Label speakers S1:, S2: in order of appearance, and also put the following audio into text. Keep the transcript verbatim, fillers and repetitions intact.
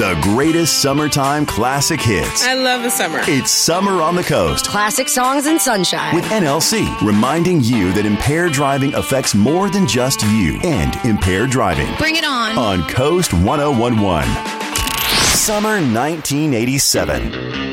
S1: The greatest summertime classic hits.
S2: I love the summer.
S1: It's Summer on the Coast.
S3: Classic songs and sunshine.
S1: With N L C, reminding you that impaired driving affects more than just you and impaired driving.
S4: Bring it on.
S1: On Coast one oh one one. Summer nineteen eighty-seven.